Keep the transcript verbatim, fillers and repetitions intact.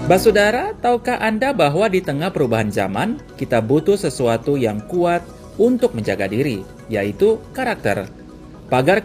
Basudara, tahukah Anda bahwa di tengah perubahan zaman, kita butuh sesuatu yang kuat untuk menjaga diri, yaitu karakter. Pagar